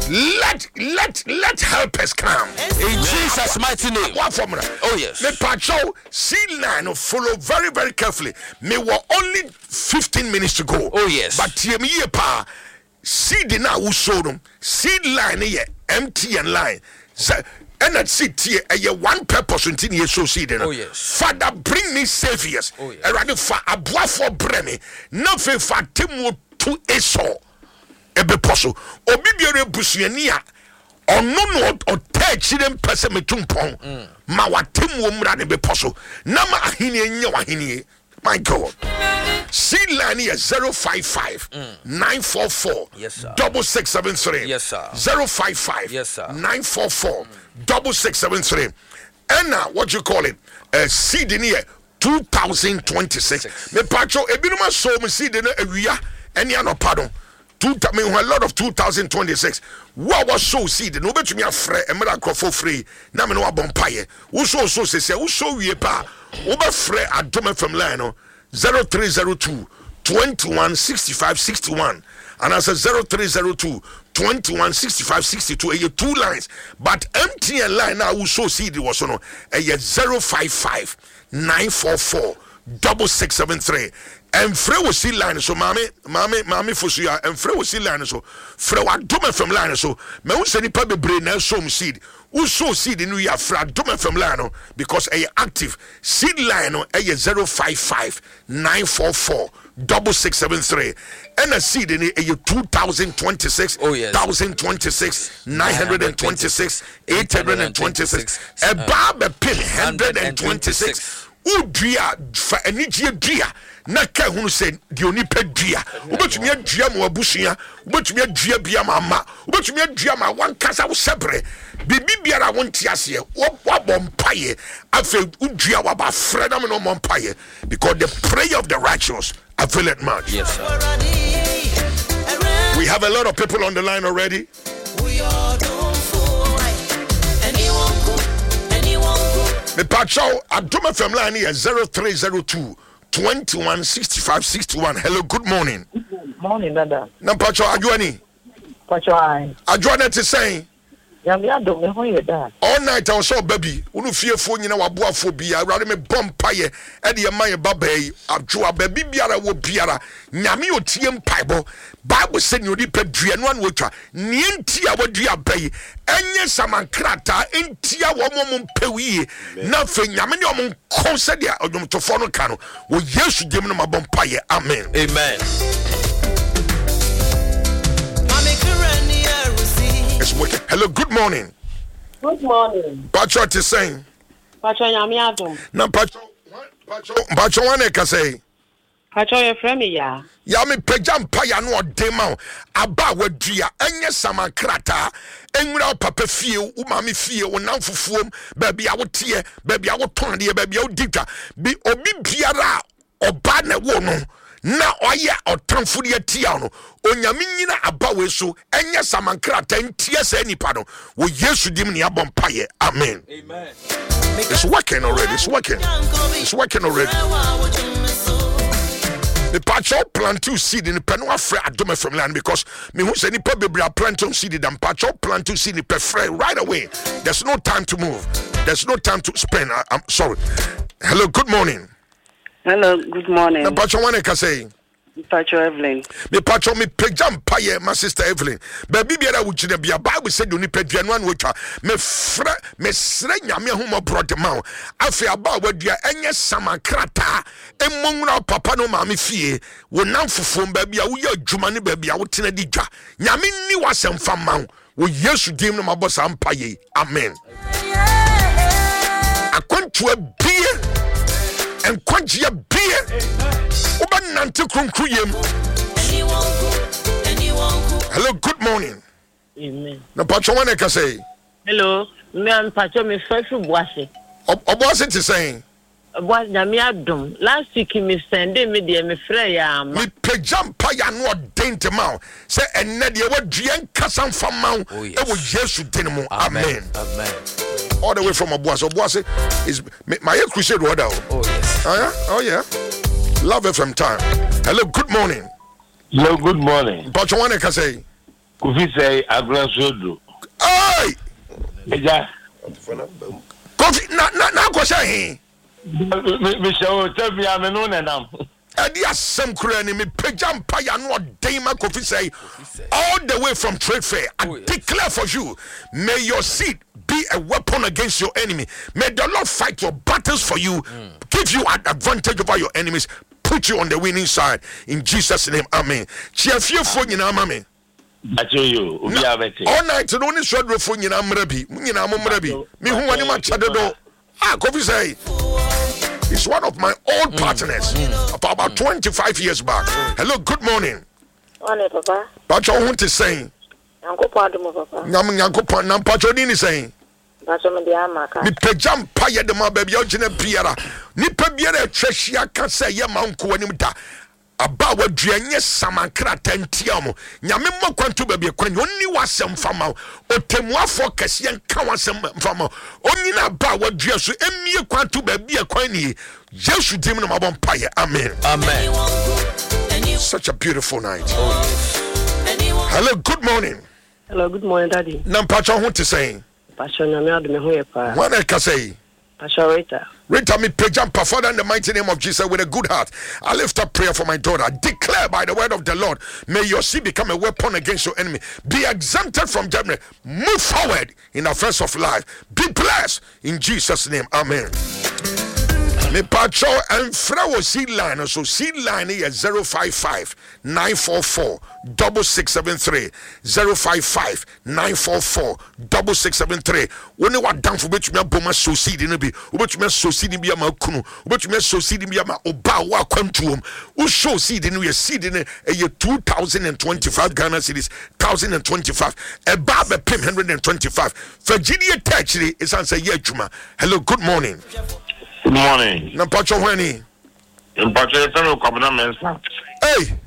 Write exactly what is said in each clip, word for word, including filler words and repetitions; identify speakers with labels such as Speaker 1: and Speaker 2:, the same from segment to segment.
Speaker 1: Let let let helpers come
Speaker 2: in Jesus' mighty name.
Speaker 1: What formula?
Speaker 2: Oh yes.
Speaker 1: Me patrol C line follow very very carefully. Me were only fifteen minutes to go.
Speaker 2: Oh yes.
Speaker 1: But tie me pa seed na wo show them. Seed line here M T N line. And that seed here a one purpose until you show seed.
Speaker 2: Oh yes.
Speaker 1: Father, bring me saviors.
Speaker 2: Oh yes.
Speaker 1: Rather for a boy for breme. Nothing for Timu to Esau. Ebe poso. Obi biere busuani a ono no otachi dem pese metumpon. Ma watem wo mra ne be poso. Na ma ahini enye wahini. My God. Seed line is zero five five nine four four
Speaker 2: yes sir
Speaker 1: double six seven three.
Speaker 2: Yes sir.
Speaker 1: zero five five
Speaker 2: yes sir
Speaker 1: nine four four double six seven three. And now what you call it? Uh, seed in here two thousand twenty-six. Me pacho ebinuma so me seed in ewia any ano pardon. Two, I mean, a lot of two thousand twenty-six. What was so seed? No bet me a free, a miracle for free. Now, me no a bumpire. Who so so say, who so we pa? Over free at Dome from Lano zero three zero two twenty-one sixty-five sixty-one. And I said zero three zero two twenty-one sixty-five sixty-two. A two lines, but M T N line now who so seed was on a zero five five nine four four double six seven three. And Fre was see line so mommy, mommy, mommy for you, and Fre was see line so Fre wa dome from line so me who say nipa bebre na so seed who so seed in we are fra dome from line because a active seed line a zero five five nine four four double six seven three and a seed in a two thousand twenty-six
Speaker 2: oh yes
Speaker 1: thousand twenty-six nine hundred twenty-six eight hundred twenty-six a barb a pin one hundred twenty-six udria fa enijie dua na ka hunu se de oni padua obetumi adua ma abusua obetumi adua bia ma ma obetumi adua ma wankasa wo sebre bibi biara wonti ase wo bompaye afa udua wa ba freda me no bompaye because the prayer of the righteous availeth much.
Speaker 2: Yes sir.
Speaker 1: We have a lot of people on the line already. We are the patrol at Dome F M line here zero three zero two twenty-one sixty-five sixty-one. Hello, good morning.
Speaker 3: Morning, Dada.
Speaker 1: Na patrol adwani.
Speaker 3: Patrol ai.
Speaker 1: Adwana te saying.
Speaker 3: Yam ya do me ho ye da.
Speaker 1: All night I saw baby. Unu fiefo nyina waboafo bia. Awrade me bompaye e de maye babai. Adwoa baby biara wo biara. Nyame otie mpaibo. Bible said you need pedua no an wotwa. Nie ntia wadua bai. Enye samankrata entia wo mom pewie. Na fe nyame ne om konse dia odum tofo no ka no. Wo Yesu dem no mabompaye. Amen.
Speaker 2: Amen.
Speaker 1: Hello, good morning.
Speaker 3: Good morning.
Speaker 1: Pacho is saying.
Speaker 3: Pacho Yamiadum.
Speaker 1: Na Pacho, Pacho, Pacho one can say.
Speaker 3: Pacho your friend ya.
Speaker 1: Yami pejam paya no dema aba wadua enye samankrata enwura papa fie wo mami fie wo namfufuom baby a wotie baby a woton de baby a woditwa bi obi biara oba na wo no na oya otamfo de atia no onyame nyina aba we so enye samankrata ntia sa nipa no wo Yesu dim ne abompaye. Amen.
Speaker 2: Amen.
Speaker 1: It's working already. It's working. It's working already. The patcho plant to seed in the penwa free adome from land because me who say ni pa bebre plant to seed and patcho plant to seed per free right away. There's no time to move. There's no time to spend. I, I'm sorry. Hello, good morning.
Speaker 3: Hello, good morning.
Speaker 1: The patcho one can say.
Speaker 3: Patcho Evelyn.
Speaker 1: Me patcho me pejam paye my sister Evelyn. Baby biara wo gina bia Bible said you ni pedua no an wotwa. Me fra me sre nyame homo brode ma. Afi aba wadua enye samankrata. Emonwura papa no ma me fie. Wo namfofom baby a wo ye adwuma ne baby a wo tena di dwa. Nyame ni wasem fama wo Yesu dim no mabosa ampaye. Amen. Akwantua bie enkwagye bie Oba nante kronkroyem. Hello, good morning.
Speaker 3: Amen.
Speaker 1: Na pacho one can say.
Speaker 3: Hello, me am Pacho me fresh boase.
Speaker 1: Oboase te saying.
Speaker 3: Boase Yamiadum. Last week me send me de me frɛ ya ma.
Speaker 1: Me pejam pa ya no dente ma. Say enne de wadua nkasam fama e wo Yesu din mu. Amen.
Speaker 2: Amen.
Speaker 1: All the way from Oboase. Oboase is my crusade order.
Speaker 2: Oh yes.
Speaker 1: Oh yeah. Oh yeah. Love F M time. Hello, good morning.
Speaker 4: Hello, good morning.
Speaker 1: Pacho one can say.
Speaker 4: Kofi say agresodo.
Speaker 1: Hey!
Speaker 4: Eja.
Speaker 1: Kofi na na na ko say he.
Speaker 4: Me show tell me am no nenam.
Speaker 1: Adi asem kura ni me pejam pa ya no den ma Kofi say all the way from trade fair. I oh, yes. declare for you, may your seed be a weapon against your enemy. May the Lord fight your battles for you, mm. give you an advantage over your enemies, put you on the winning side. In Jesus' name, amen. Chia fearful in our mommy.
Speaker 4: I tell you,
Speaker 1: all night to only show the phone in Amrabi, Munina Mumrabi, me who want much at the door. Ah, Kofi say, he's one of my old partners mm. about, about twenty-five years back. Mm. Hello, good morning.
Speaker 3: Morning, Papa.
Speaker 1: But you want to say,
Speaker 3: Uncle Pardon, Papa.
Speaker 1: Yam Uncle Pan, Patrodini saying, me pejam paya de ma baby ogene biara ni pa biara twahia ka say ye manko anim da aba waduanye samankra tantiam nyame mmokwanto baby kwan onni wasem fama otemuafo kase nka wasem fama onyina ba wadua so emie kwanto baby kwan ni Yesu dim no mabon paye. Amen.
Speaker 2: Amen.
Speaker 1: Such a beautiful night. Hello, good morning.
Speaker 3: Hello, good morning, Daddy.
Speaker 1: Nampacho ho te say
Speaker 3: Pastor Nyame ado me ho ye pa.
Speaker 1: What I can say?
Speaker 3: Pastor Rita.
Speaker 1: Rita, me pejam pa, Father, in the mighty name of Jesus, with a good heart, I lift up prayer for my daughter. Declare by the word of the Lord, may your seed become a weapon against your enemy. Be exempted from judgment. Move forward in the affairs of life. Be blessed in Jesus' name. Amen. Me pacho and frawo seed line, so seed line is zero five five nine four four double six seven three zero five five nine four four double six seven three. When you are down for which me boma so seed in be, which me so seed in be ma kunu, which me so seed in be ma oba wa kwantuom, who show seed in your seed in a year two thousand twenty-five Ghana cedis, one thousand twenty-five, a barber pim one hundred twenty-five. Virginia Techly is answer yeah Juma. Hello, good morning.
Speaker 4: Good morning.
Speaker 1: Nampacho Wani.
Speaker 4: Nampacho fellow Kwabena Mensa.
Speaker 1: Hey.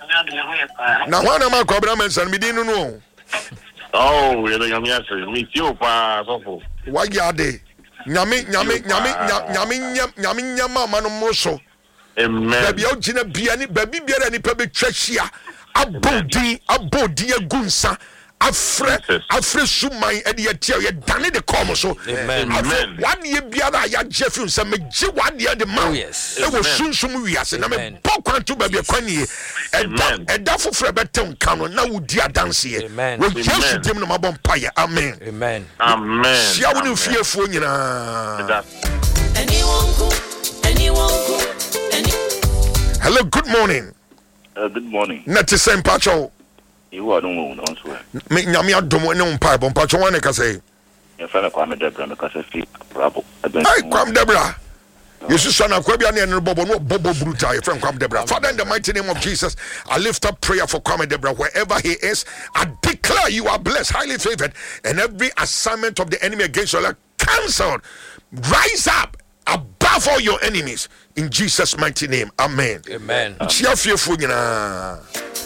Speaker 1: Now one of my Kwabena Mensa me didn't know.
Speaker 4: Oh, you're the Yamias. Me too, pa so.
Speaker 1: Why are they? Nyami nyami nyami nyami nyami nyama mano moso.
Speaker 4: Amen.
Speaker 1: Baby o jina biani baby biara ni pebe twahia. Abodi abodi agunsa. Afre afre sumai edi etia ye dane de come so.
Speaker 2: Amen.
Speaker 1: One year biara ya jefu se me ji one year de ma. E wo sunsum wiase na me bokwanto ba bia kwani e da e da fofre betem kan no na wudi adanse ye. Wo Yesu dim no mabon paye. Amen.
Speaker 2: Amen.
Speaker 4: Amen.
Speaker 1: Sia woni fiefo nyina.
Speaker 5: Anyone go, anyone go, any.
Speaker 1: Hello, good morning.
Speaker 4: Uh, good morning.
Speaker 1: Not the same pacho.
Speaker 4: You are don't know answer.
Speaker 1: Me nyame adom ne mpa bon pacho wan ka say.
Speaker 4: You fella Kwame Debra me ka say fi bravo.
Speaker 1: Hey, Kwame Debra. Yesu sana kwa bia ne no bobo no bobo brutal your friend Kwame Debra. Father, in the mighty name of Jesus, I lift up prayer for Kwame Debra wherever he is. I declare you are blessed, highly favored, and every assignment of the enemy against your life cancelled. Rise up above all your enemies in Jesus' mighty name. Amen.
Speaker 2: Amen.
Speaker 1: Chia fearful nyina.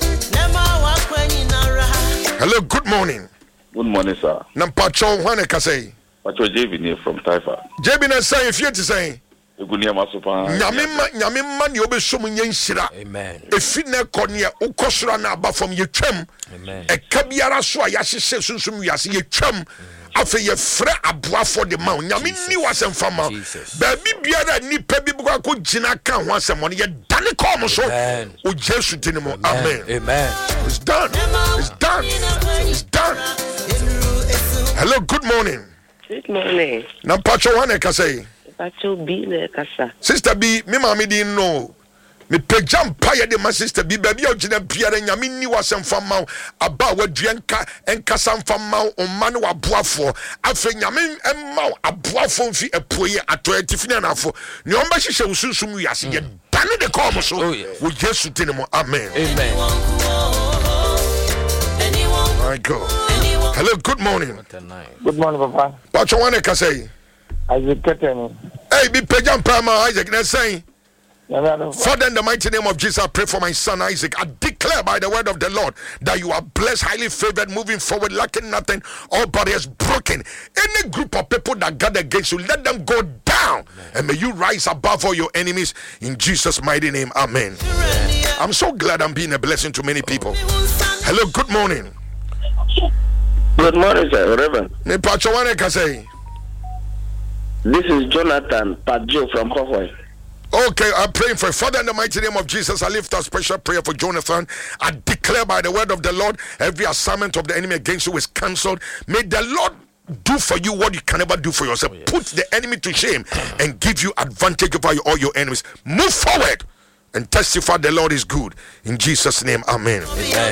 Speaker 1: Hello, good morning.
Speaker 4: Good morning, sir.
Speaker 1: Nampacho wane ka say?
Speaker 4: Pacho J B ne from Taifa.
Speaker 1: J B na say if you to say.
Speaker 4: Egunia masopa.
Speaker 1: Nyame ma nyame ma ne obesom nyanhira.
Speaker 2: Amen.
Speaker 1: Efi na konia ukosora na aba from ye twam.
Speaker 2: Amen.
Speaker 1: E ka biara so a ya hyehye sunsum wiase ye twam. Afa ye frɛ aboafo de ma nyame ni wasɛm fama baabi biara nipa bi bukwa ko gina kan ho asɛm no ye dane kom so o Jesu dinimo. Amen.
Speaker 2: Amen.
Speaker 1: It's done. It's done. It's done. Hello, good morning.
Speaker 3: Good morning.
Speaker 1: Nampacho wane ka say?
Speaker 3: Pacho B le kasa.
Speaker 1: Sister B, me mama di no. Me pejam paye de my sister B baby o gina biara nyame ni wasem fama aba waduanka enkasa fama o man wa boafo afa nyame emma aboafo mfi epoye atoye tifini na afo ne on ba hihye usunsum wiase ye dane de come so wo Jesu tinimo. Amen.
Speaker 2: Amen.
Speaker 1: My God. Hello, good morning.
Speaker 6: Good morning, Papa.
Speaker 1: What you want to say?
Speaker 6: Isaac Keteni.
Speaker 1: Hey, be pejam pama Isaac na say.
Speaker 6: Father,
Speaker 1: in the mighty name of Jesus, I pray for my son Isaac. I declare by the word of the Lord that you are blessed, highly favored, moving forward, lacking nothing, all barriers broken. Any group of people that gather against you, let them go down. And may you rise above all your enemies in Jesus' mighty name. Amen. I'm so glad I'm being a blessing to many people. Hello, good morning.
Speaker 7: Good morning, sir. Reverend.
Speaker 1: Me pacho wane ka say.
Speaker 7: This is Jonathan Padjo from Kohoi.
Speaker 1: Okay, I'm praying for Father in the mighty name of Jesus. I lift a special prayer for Jonathan. I declare by the word of the Lord, every assignment of the enemy against you is cancelled. May the Lord do for you what you can never do for yourself. Oh, yes. Put the enemy to shame and give you advantage over all your enemies. Move forward and testify the Lord is good. In Jesus' name, amen. Amen.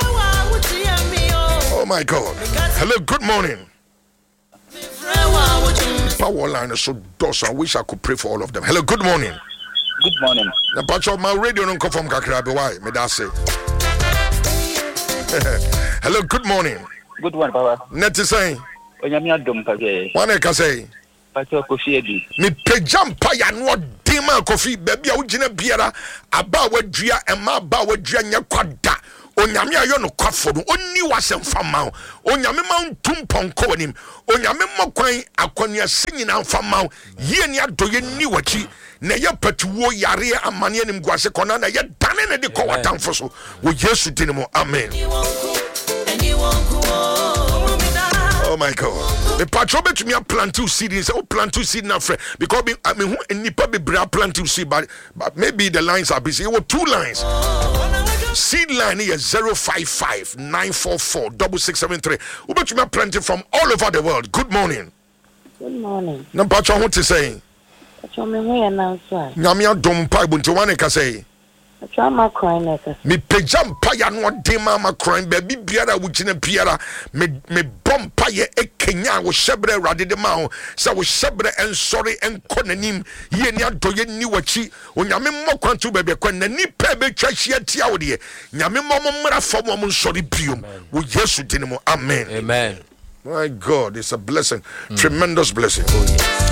Speaker 1: Oh my God. Hello, good morning. Power line is so dose. I wish I could pray for all of them. Hello, good morning.
Speaker 8: Good morning.
Speaker 1: The patch of my radio don't come from Kakrabi. Why? May that say? Hello, good morning.
Speaker 8: Good one, Papa.
Speaker 1: Net is saying.
Speaker 8: Onyamia dom page.
Speaker 1: One can say.
Speaker 8: Pacho Kofi Edi.
Speaker 1: Me pejam pa ya no dema Kofi baby a ugina biara aba wadua e ma ba wadua nya kwada. Onyame ayo no kwafo no onni wasem fama onyame ma ntum ponko anim onyame mokwan akwanua senyina mfama ye ni adoye ni wachi na ye patuwo yare amane anim guase kona na ye dane ne de ko watamfo so wo Yesu dinimo amen. Oh my God. The patrol bet me a plant two seeds. Oh, plant two seed now, friend. Because I mean, who nipa be bra plant two seed, but but maybe the lines are busy. It was two lines. Seed line here zero five five nine four four double six seven three. Who bet me a planting from all over the world. Good morning.
Speaker 3: Good morning.
Speaker 1: No patrol what to say.
Speaker 3: Patrol me who announce.
Speaker 1: Nyamia dom pa buntu wane ka say.
Speaker 3: Chama crying like
Speaker 1: me pejam pa ya no de mama crying baby biara wugina biara me me bom pa ye ekenya wo shebre rade de ma ho se wo shebre en sorry en konanim ye ni adoye ni wachi onyame mmokwanto bebe kwa nani pa be twa hia tia wo de nyame mmom mmra fam mo sorry biom wo Yesu dinimo amen.
Speaker 2: Amen.
Speaker 1: My God, it's a blessing. Mm. Tremendous blessing. Oh,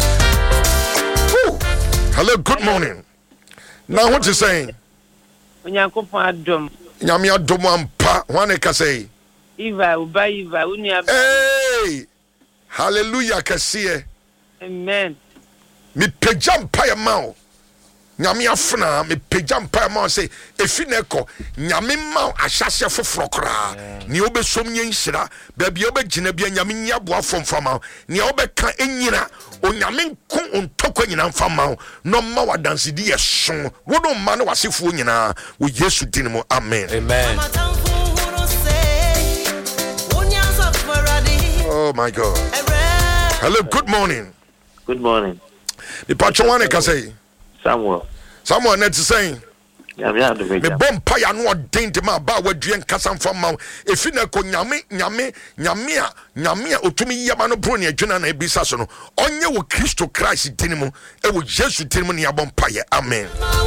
Speaker 1: yes. Hello, good morning. Now what you saying?
Speaker 3: Onyankopon adom.
Speaker 1: Nyame adom ampa, wane ka say?
Speaker 3: Iva, uba Iva, unia.
Speaker 1: Hey! Hallelujah kasiye.
Speaker 3: Amen.
Speaker 1: Me pejam pa ya mao. Nyame afna me pejam pa ya mao say efineko nyame mao ahyase foforo kra. Ni obesom nyenhyira, ba bia obegina bia nyame nyaboa fomfama. Ni obeka enyina onyame nko ontokwa nyina mfama no ma wadanse di yeso wodo ma no wasefo nyina wo Yesu dinimo amen.
Speaker 2: Amen.
Speaker 1: Oh my God. Hello, good morning.
Speaker 7: Good morning.
Speaker 1: The patron one can say
Speaker 7: Samuel.
Speaker 1: Samuel net saying
Speaker 7: Yeah, yeah, the
Speaker 1: me bom pa ya no den de ma ba waduen kasa mfama efi na ko nyame nyame nyame a nyame a otumi yama no bro ne adwena na ebisa so no onye wo Kristo Christ dinimo e wo Yesu dinimo ne yabom pa ye amen.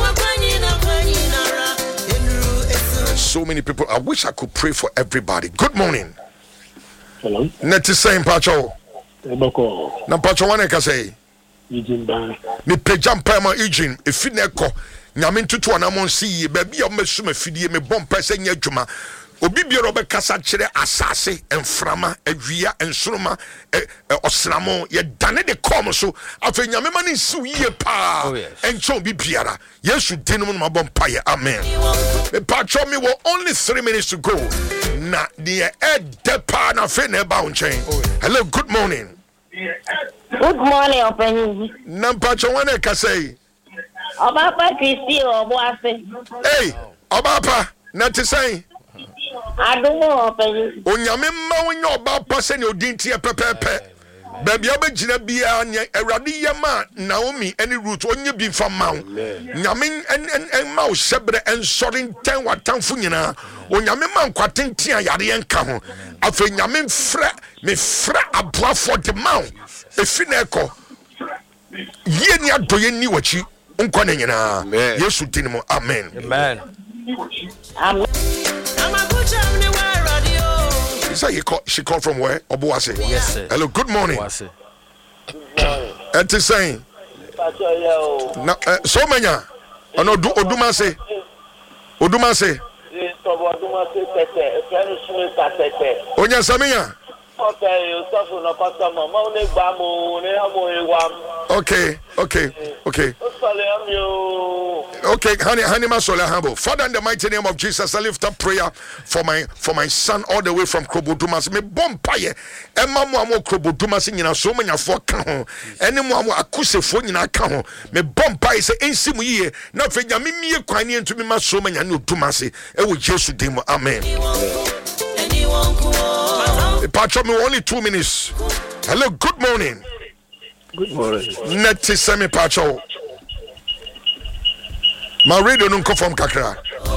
Speaker 1: So many people, I wish I could pray for everybody. Good morning.
Speaker 6: Hello.
Speaker 1: Net saying pacho
Speaker 6: Eboko.
Speaker 1: na pacho one can say
Speaker 6: Ijimba.
Speaker 1: me pejam pa ma ijin efi na ko nyame ntutu anamon si ba bia mesum afidie me bom pese nya adwuma obi bia robe kasa kire asase enframa awia ensoroma osramo ye dane de kom so afa nyame ma ne siw yie pa encho bi biara Yesu dinum no mabom paye amen. Me patcho me wo only three minutes to go na the ed depa na fe na ba unchen. Hello, good morning.
Speaker 3: Good morning, Open.
Speaker 1: Na patcho wane ka say
Speaker 3: Obapa Christy Oboase.
Speaker 1: hey obapa na te say
Speaker 3: Adumo Open.
Speaker 1: onyame ma wonya obapa se ne odintie pepepe baby obegina bia nya awrade yema Naomi any root onye bi fama nyame en en ma o shebre en sorin ten watamfo nyina onyame ma nkwatentia yare enka ho afa nyame mfra me fra aboafo de ma efi na eko ye ni adoye ni wachi nkwa na nyina Yesu dinimo amen.
Speaker 2: Amen.
Speaker 3: Amen.
Speaker 1: You say you call, she called from where? Obuasi.
Speaker 2: Yes, sir.
Speaker 1: Hello, good morning.
Speaker 2: Obuasi.
Speaker 1: And to saying, na so many. Ono do oduma say, oduma say. Onya samiya. Okay, okay, okay. Okay, honey, honey, Masola Hambo. Father, in the mighty name of Jesus, I lift up prayer for my for my son all the way from Krobodumas. Me bompaye. Emma mo amo Krobodumas in na so many for kan. Any mo amo akuse fo nyina kan. Me bompaye se ensi mu ye. Na fe nya me mie kwan ne ntumi ma so many no dumase. E wo Jesus dem. Amen. Patcho me only two minutes. Hello, good morning.
Speaker 6: Good morning.
Speaker 1: Neti semi Patcho. My radio don't come from Kakra.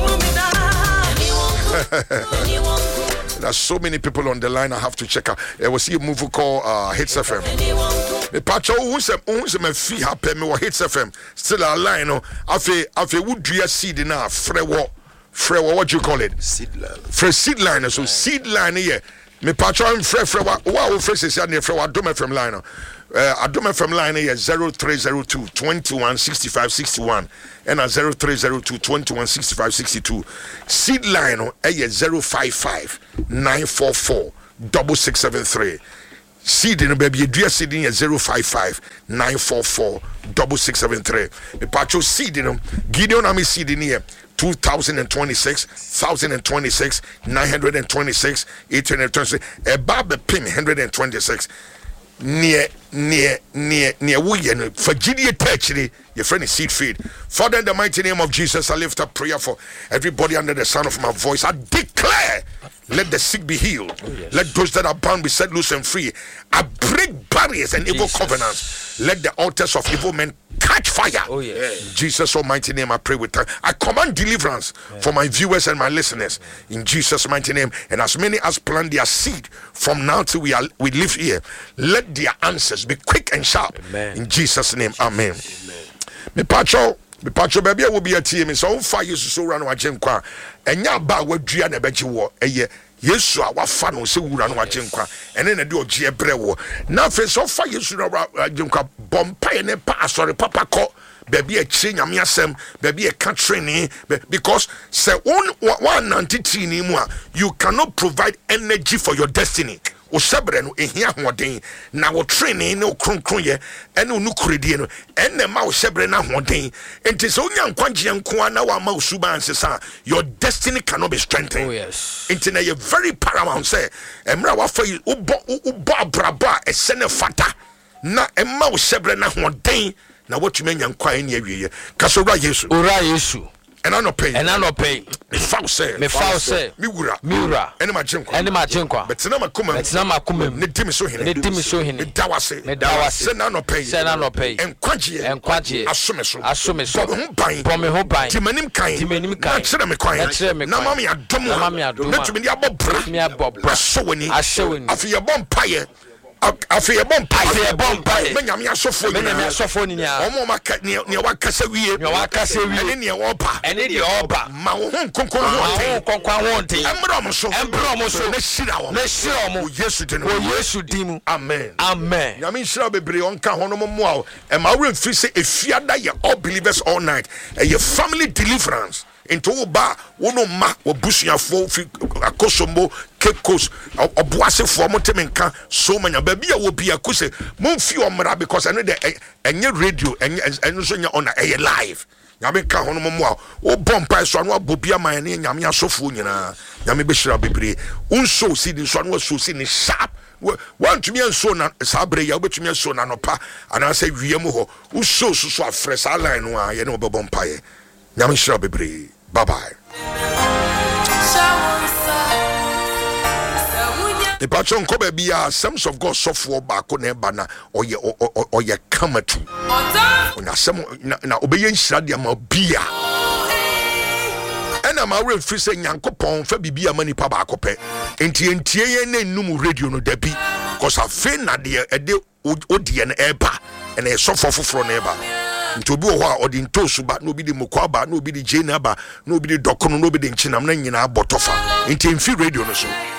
Speaker 1: There's so many people on the line. I have to check out. There was a movie called uh, Hits F M. The patch who's a who's a fee happy me or Hits F M. Still a line. No, afe afe would you seed in a frewo frewo what you call it?
Speaker 2: Seed line.
Speaker 1: Fresh seed line. So seed line here. Me patch on fresh frewa. Wow, fresh is here frewa. Adome F M line. Uh, Adome F M line here zero three zero two twenty-one sixty-five sixty-one and a zero three zero two twenty-one sixty-five sixty-two. Seed line on uh, zero five five nine four four double six seven three. Seed in a baby, you do seed in zero five five nine four four double six seven three. The patcho seed in them. Gideon Army seed in here. two thousand twenty-six, one thousand twenty-six, nine hundred twenty-six, eight hundred twenty-six, a barber pin one hundred twenty-six. Near, near, near, near William, Virginia Techly, your friend is seed feed. Father, in the mighty name of Jesus, I lift up prayer for everybody under the sound of my voice. I declare, let the sick be healed. Oh, yes. Let those that are bound be set loose and free. I break barriers and Jesus. Evil covenants. Let the altars of evil men catch fire.
Speaker 2: Oh, yes.
Speaker 1: In Jesus' almighty name, I pray with time. I command deliverance yeah. for my viewers and my listeners. In Jesus' mighty name. And as many as plant their seed from now till we are we live here, let their answers be quick and sharp. Amen. In Jesus' name, amen. Me pacho, me pacho baby will be a team. So far you so run watching kwa. And ya ba we dria na bechi wo eye. Yesu a wafa no se wura no wagye nkwa ene na de ogye brewo na fe so fa Yesu na wagye nkwa bompa ne pa asore papa ko baby a kire nyame asem baby a ka training because say one one ninety-three ni mu a you cannot provide energy for your destiny. O sebre no ehia hoden na wo training no kronkron ye ene onu kuredie no ene ma wo sebre na hoden enti so nya nkwagye nko na wa ma usuba ansesa your destiny cannot be strengthened.
Speaker 2: Oh yes.
Speaker 1: Enti na ye very paramount say emra wa fa ubo ubo abraba esene fata na emma wo sebre na hoden na what you nya nkwa ene awiye kasora Yesu
Speaker 2: ora Yesu
Speaker 1: and I no pay
Speaker 2: and I no pay
Speaker 1: me foul say
Speaker 2: me foul say
Speaker 1: mi wura
Speaker 2: mi wura
Speaker 1: ene ma chenkwa
Speaker 2: ene ma chenkwa
Speaker 1: but na makoma
Speaker 2: but na makoma
Speaker 1: ne dimi so hene
Speaker 2: ne dimi so hene
Speaker 1: ne dawase
Speaker 2: ne dawase
Speaker 1: se na no pay
Speaker 2: se na no pay
Speaker 1: enkwagye
Speaker 2: enkwagye
Speaker 1: asome so
Speaker 2: asome so
Speaker 1: bo ho ban
Speaker 2: bo me ho ban
Speaker 1: timanim kan
Speaker 2: timanim kan
Speaker 1: na kire me kwan
Speaker 2: na kire me
Speaker 1: na
Speaker 2: kwan
Speaker 1: mama ya dom
Speaker 2: na mama ya dom
Speaker 1: na tumi dia bobra
Speaker 2: me abobra
Speaker 1: asowani
Speaker 2: asowani
Speaker 1: afi ye bom paye afi ye bom paye
Speaker 2: afi ye bom paye
Speaker 1: me nyame asofo
Speaker 2: me nyame asofo ni nya
Speaker 1: omo maka ne ne wakasa wie
Speaker 2: ne wakasa wie
Speaker 1: ene ne wopa
Speaker 2: ene de oba
Speaker 1: ma wo ho nkonkon ho
Speaker 2: ma wo konkwan ho nte
Speaker 1: embro mo so
Speaker 2: embro mo so
Speaker 1: na shira wo
Speaker 2: na shira mo
Speaker 1: Yesu de no
Speaker 2: Yesu dimu
Speaker 1: amen
Speaker 2: amen
Speaker 1: nyame shira bebre onka ho no mo mo e ma we mfi se efiada ye all believers all night e ye family deliverance into ba wono ma wabusuafo fi akosombo kekos oboasefo mo temenka so manya ba bia wo bia kose momfi omra because eno de enye radio enye eno so nya on a live nyame ka hono mo mo wo bompa so anu abobia man ne nyame asofo nyina nyame behira bebre unso si di so anu so si ni sharp want to me and so na sabre ya obetumi so na no pa ana say wiem ho uso so so afresa line no a ye no bompa ye nyame hira bebre. Bye bye. The patron ko be a Sons of God software back on ebana or ye or ye kamatu. Na some na obeye nhira dia ma bia. And I'm already free saying Yankopon for Bibia money papa cope. Enti entie ye na num radio no debi. Cause I feel na de e de odi en eba and e sofo foforo na eba. Nti obi wo ho a odi ntosu ba no bi de mokwaba no bi de jena ba no bi de dokono no bi de nchinam na nyina abotofa nti emfi radio no so